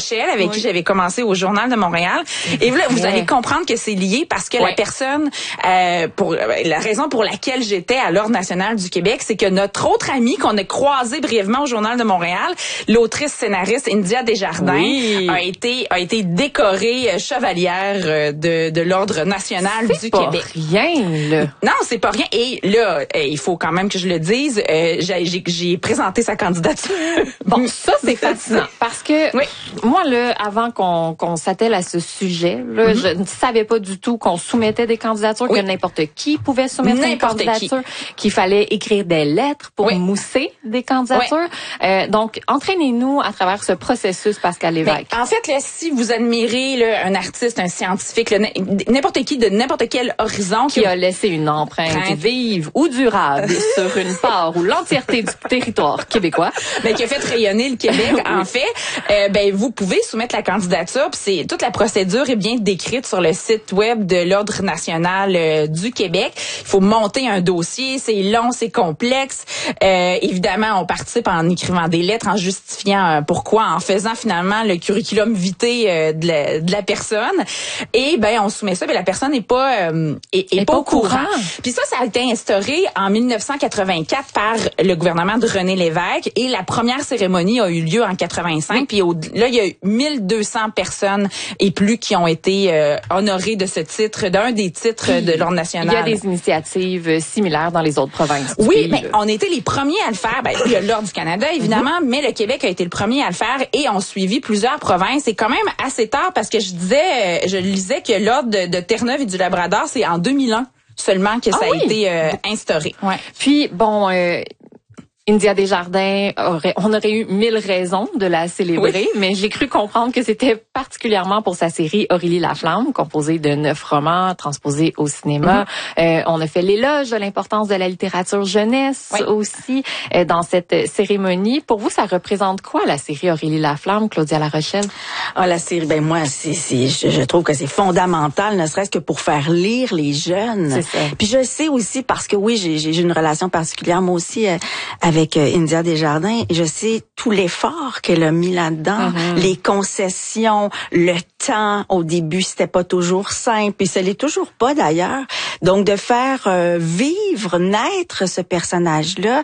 Rochelle, avec qui j'avais commencé au Journal de Montréal. Et là, vous allez comprendre que c'est lié parce que la personne, la raison pour laquelle j'étais à l'Ordre national du Québec, c'est que notre autre amie qu'on a croisée brièvement au Journal de Montréal, l'autrice scénariste India Desjardins, a été décorée chevalière de l'Ordre national du Québec. C'est pas rien, là. Non, c'est pas rien. Et là, il faut quand même que je le dise, j'ai présenté sa candidature. Bon, ça, c'est fascinant. Parce que, moi, là, avant qu'on s'attelle à ce sujet, là, je ne savais pas du tout qu'on soumettait des candidatures, que n'importe qui pouvait soumettre une candidature, qu'il fallait écrire des lettres pour mousser des candidatures. Donc, entraînez-nous à travers ce processus, Pascal Lévesque. En fait, là, si vous admirez là, un artiste, un scientifique, là, n'importe qui de n'importe quel horizon qui a laissé une empreinte vive ou durable sur une part ou l'entièreté du territoire québécois, qui a fait rayonner le Québec, en fait, vous pouvez soumettre la candidature. Puis c'est toute la procédure est bien décrite sur le site web de l'Ordre national du Québec. Il faut monter un dossier, c'est long, c'est complexe. Évidemment, on participe en écrivant des lettres, en justifiant pourquoi, en faisant finalement le curriculum vitae de la personne. Et on soumet ça, mais la personne n'est pas au courant. Puis ça a été instauré en 1984 par le gouvernement de René Lévesque et la première cérémonie a eu lieu en 85. Puis là, il y a eu 1200 personnes et plus qui ont été honorées de ce titre, d'un des titres de l'Ordre national. Il y a des initiatives similaires dans les autres provinces. Oui, mais on était les premiers à le faire. Il y a l'Ordre du Canada, évidemment, mais le Québec a été le premier à le faire et ont suivi plusieurs provinces. C'est quand même assez tard parce que je lisais que l'Ordre de Terre-Neuve et du Labrador, c'est en 2001 seulement que ça a été instauré. Puis, India Desjardins, on aurait eu 1000 raisons de la célébrer, mais j'ai cru comprendre que c'était particulièrement pour sa série Aurélie Laflamme, composée de 9 romans transposés au cinéma. On a fait l'éloge de l'importance de la littérature jeunesse aussi dans cette cérémonie. Pour vous, ça représente quoi, la série Aurélie Laflamme, Claudia Larochelle? La série, moi, je trouve que c'est fondamental, ne serait-ce que pour faire lire les jeunes. C'est ça. Puis je sais aussi, parce que j'ai une relation particulière, moi aussi, avec India Desjardins, je sais tout l'effort qu'elle a mis là-dedans, les concessions, le temps. Au début, c'était pas toujours simple, et ce l'est toujours pas d'ailleurs. Donc de faire naître ce personnage-là,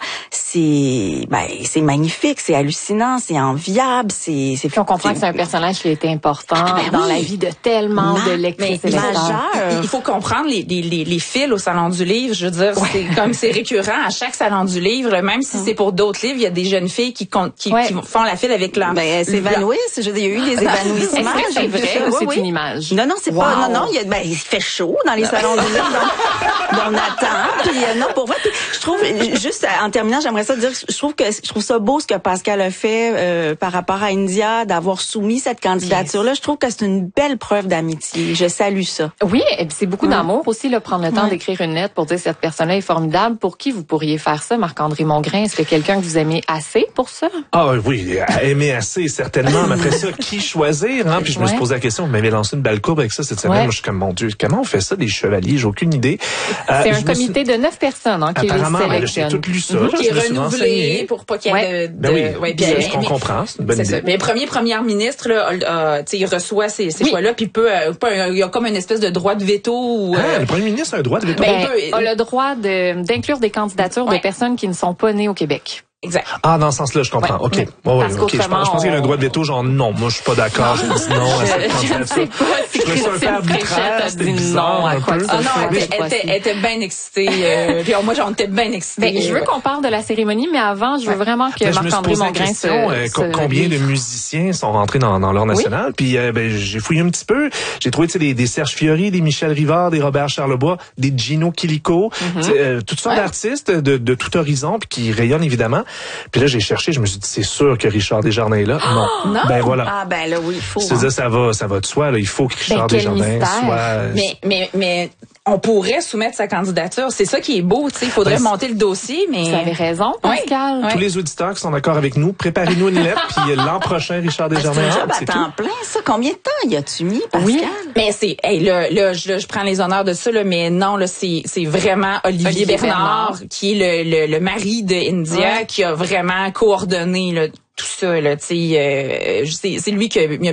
c'est magnifique, c'est hallucinant, c'est enviable, c'est. Puis on comprend que c'est un personnage qui a été important dans la vie de tellement de lectrices et lecteurs. Il faut comprendre les fils au Salon du Livre. Je veux dire, c'est comme c'est récurrent à chaque Salon du Livre, même si c'est pour d'autres livres, il y a des jeunes filles qui font la file avec leur... s'évanouissent. Il y a eu des évanouissements. Est-ce que c'est vrai ou c'est une image? Non, c'est pas... Non, il fait chaud dans les salons du livre, donc on attend. Puis non, pour vrai, je trouve, juste en terminant, j'aimerais ça dire, je trouve ça beau ce que Pascal a fait par rapport à India, d'avoir soumis cette candidature-là. Je trouve que c'est une belle preuve d'amitié. Je salue ça. Oui, et puis c'est beaucoup d'amour aussi, là, prendre le temps d'écrire une lettre pour dire cette personne-là est formidable. Pour qui vous pourriez faire ça, Marc-André Mongrain? Est-ce que quelqu'un que vous aimez assez pour ça? Ah oui, aimer assez, certainement. Mais après ça, qui choisir? Hein? Puis je me suis posé la question, vous m'avez lancé une belle courbe avec ça cette semaine. Moi, je suis comme, mon Dieu, comment on fait ça, des chevaliers? J'ai aucune idée. C'est un comité de 9 personnes qui les sélectionne. J'ai tout lu ça. Qui est renouvelé pour pas qu'il y ait c'est ce qu'on comprend, c'est une bonne idée. Mais le premier ministre, là, il reçoit ces choix-là, puis il y a comme une espèce de droit de veto. Le premier ministre a un droit de veto? A le droit d'inclure des candidatures de personnes qui ne sont pas nées au Québec. Exact. Ah, dans ce sens-là, je comprends. OK. Je pense qu'il y a un droit de veto, genre non, moi je suis pas d'accord, je dis non à cette candidature. Je trouve ça un peu arbitraire, c'était bizarre un peu. Elle était bien excitée. Puis moi, j'en étais bien excitée. Je veux qu'on parle de la cérémonie, mais avant, je veux vraiment que Marc-André Mongrain combien de musiciens sont rentrés dans l'Ordre national? Puis j'ai fouillé un petit peu. J'ai trouvé des Serge Fiori, des Michel Rivard, des Robert Charlebois, des Gino Chilico, toutes sortes d'artistes de tout horizon, puis qui rayonnent évidemment. Puis là, j'ai cherché, je me suis dit, c'est sûr que Richard Desjardins est là. Non. Ben voilà. Ah, ben là, oui, il faut. C'est-à-dire, ça va de soi, là. Il faut que Richard Desjardins soit... Mais on pourrait soumettre sa candidature. C'est ça qui est beau, tu sais. Il faudrait monter le dossier, mais... Vous avez raison, Pascal. Tous les auditeurs qui sont d'accord avec nous, préparez-nous une lettre, puis l'an prochain, Richard Desjardins. C'est un job à temps plein, ça. Combien de temps y as-tu mis, Pascal? Oui, mais c'est... là, je prends les honneurs de ça, là, mais non, là, c'est vraiment Olivier Bernard, qui est le mari de India, qui a vraiment coordonné, là, tout ça, là, tu sais. C'est lui qui a